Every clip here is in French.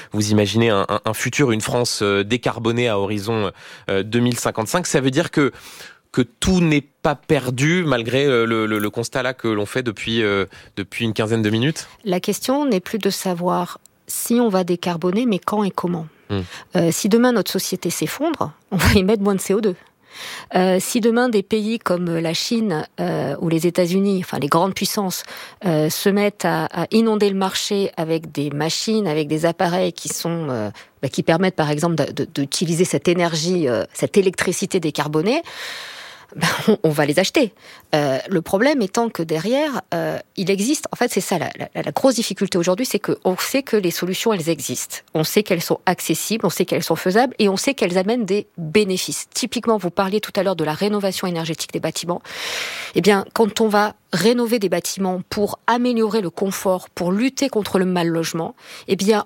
vous imaginez un futur, une France décarbonée à horizon 2055. Ça veut dire que tout n'est pas perdu malgré le constat là que l'on fait depuis une quinzaine de minutes? La question n'est plus de savoir si on va décarboner, mais quand et comment. Si demain notre société s'effondre, on va émettre moins de CO2. Si demain des pays comme la Chine ou les États-Unis, enfin les grandes puissances, se mettent à inonder le marché avec des machines, avec des appareils qui permettent par exemple d'utiliser cette énergie, cette électricité décarbonée, on va les acheter. Le problème étant que derrière, il existe... En fait, c'est ça, la grosse difficulté aujourd'hui, c'est qu'on sait que les solutions, elles existent. On sait qu'elles sont accessibles, on sait qu'elles sont faisables, et on sait qu'elles amènent des bénéfices. Typiquement, vous parliez tout à l'heure de la rénovation énergétique des bâtiments. Eh bien, quand on va rénover des bâtiments pour améliorer le confort, pour lutter contre le mal logement, eh bien,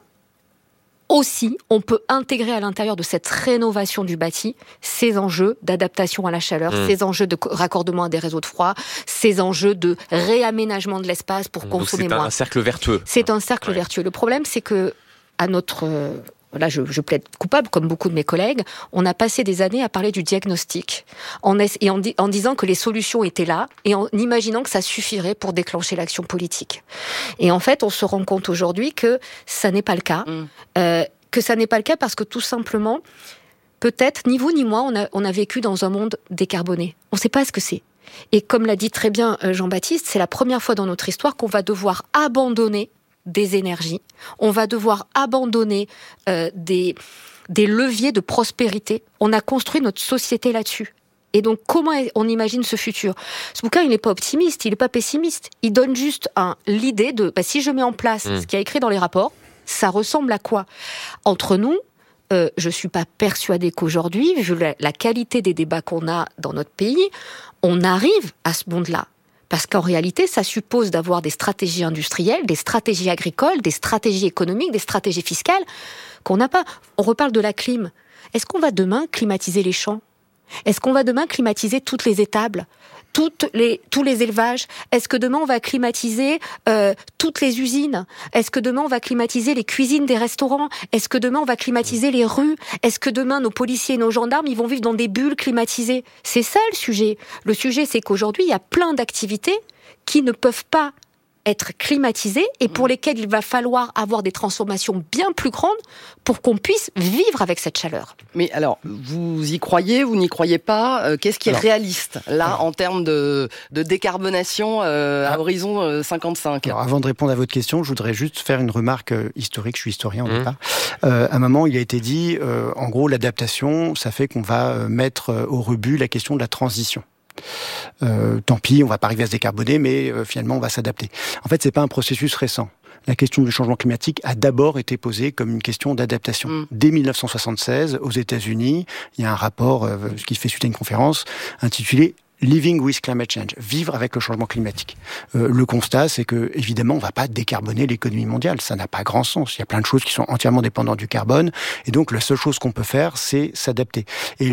aussi, on peut intégrer à l'intérieur de cette rénovation du bâti ces enjeux d'adaptation à la chaleur, ces enjeux de raccordement à des réseaux de froid, ces enjeux de réaménagement de l'espace pour consommer moins. C'est un cercle vertueux. C'est un cercle vertueux. Le problème, c'est que à notre... Là, je plaide coupable, comme beaucoup de mes collègues, on a passé des années à parler du diagnostic, en disant que les solutions étaient là, et en imaginant que ça suffirait pour déclencher l'action politique. Et en fait, on se rend compte aujourd'hui que ça n'est pas le cas, que ça n'est pas le cas parce que tout simplement, peut-être, ni vous ni moi, on a vécu dans un monde décarboné. On ne sait pas ce que c'est. Et comme l'a dit très bien Jean-Baptiste, c'est la première fois dans notre histoire qu'on va devoir abandonner des énergies, on va devoir abandonner des leviers de prospérité. On a construit notre société là-dessus. Et donc, comment on imagine ce futur? Ce bouquin, il n'est pas optimiste, il n'est pas pessimiste. Il donne juste l'idée de, si je mets en place ce qu'il y a écrit dans les rapports, ça ressemble à quoi? Entre nous, je ne suis pas persuadée qu'aujourd'hui, vu la qualité des débats qu'on a dans notre pays, on arrive à ce monde-là. Parce qu'en réalité, ça suppose d'avoir des stratégies industrielles, des stratégies agricoles, des stratégies économiques, des stratégies fiscales qu'on n'a pas. On reparle de la clim. Est-ce qu'on va demain climatiser les champs? Est-ce qu'on va demain climatiser toutes les étables, tous les élevages? Est-ce que demain on va climatiser toutes les usines? Est-ce que demain on va climatiser les cuisines des restaurants? Est-ce que demain on va climatiser les rues? Est-ce que demain nos policiers et nos gendarmes ils vont vivre dans des bulles climatisées? C'est ça le sujet. Le sujet, c'est qu'aujourd'hui il y a plein d'activités qui ne peuvent pas être climatisées et pour lesquelles il va falloir avoir des transformations bien plus grandes pour qu'on puisse vivre avec cette chaleur. Mais alors, vous y croyez, vous n'y croyez pas? Qu'est-ce qui est réaliste, là, en termes de décarbonation à horizon 55? Alors, avant de répondre à votre question, je voudrais juste faire une remarque historique. Je suis historien, au départ. À un moment, il a été dit, en gros, l'adaptation, ça fait qu'on va mettre au rebut la question de la transition. Tant pis, on va pas arriver à se décarboner, mais finalement on va s'adapter. En fait, c'est pas un processus récent. La question du changement climatique a d'abord été posée comme une question d'adaptation. Dès 1976, aux États-Unis, il y a un rapport qui fait suite à une conférence intitulée Living with Climate Change, vivre avec le changement climatique. Le constat, c'est que évidemment, on va pas décarboner l'économie mondiale. Ça n'a pas grand sens. Il y a plein de choses qui sont entièrement dépendantes du carbone, et donc la seule chose qu'on peut faire, c'est s'adapter. Et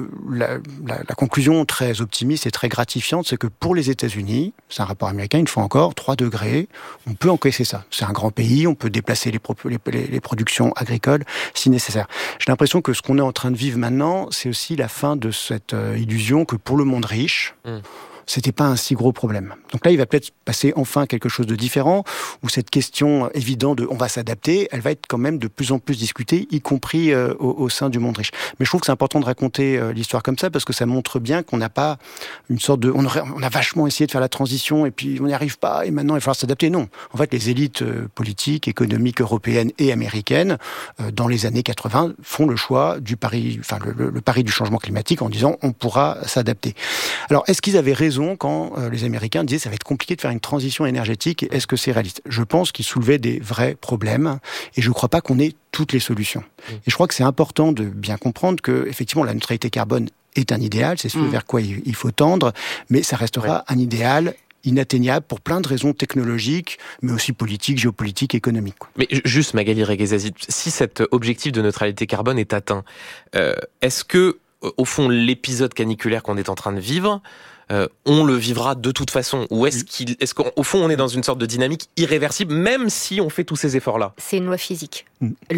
la conclusion très optimiste et très gratifiante, c'est que pour les États-Unis, c'est un rapport américain, une fois encore, 3 degrés, on peut encaisser ça. C'est un grand pays, on peut déplacer les productions agricoles si nécessaire. J'ai l'impression que ce qu'on est en train de vivre maintenant, c'est aussi la fin de cette illusion que pour le monde riche, c'était pas un si gros problème. Donc là, il va peut-être passer enfin quelque chose de différent, où cette question évidente de on va s'adapter, elle va être quand même de plus en plus discutée, y compris au sein du monde riche. Mais je trouve que c'est important de raconter l'histoire comme ça, parce que ça montre bien qu'on n'a pas une sorte de... On a vachement essayé de faire la transition, et puis on n'y arrive pas, et maintenant il va falloir s'adapter. Non. En fait, les élites politiques, économiques, européennes et américaines, dans les années 80, font le choix du pari, le pari du changement climatique, en disant on pourra s'adapter. Alors, est-ce qu'ils avaient raison quand les Américains disaient ça va être compliqué de faire une transition énergétique, est-ce que c'est réaliste? Je pense qu'ils soulevaient des vrais problèmes et je ne crois pas qu'on ait toutes les solutions. Et je crois que c'est important de bien comprendre que effectivement la neutralité carbone est un idéal, c'est ce vers quoi il faut tendre, mais ça restera un idéal inatteignable pour plein de raisons technologiques, mais aussi politiques, géopolitiques, économiques. Mais juste, Magali Reguezazi, si cet objectif de neutralité carbone est atteint, est-ce que, au fond, l'épisode caniculaire qu'on est en train de vivre, on le vivra de toute façon? Ou est-ce qu'au fond, on est dans une sorte de dynamique irréversible, même si on fait tous ces efforts-là? C'est une loi physique.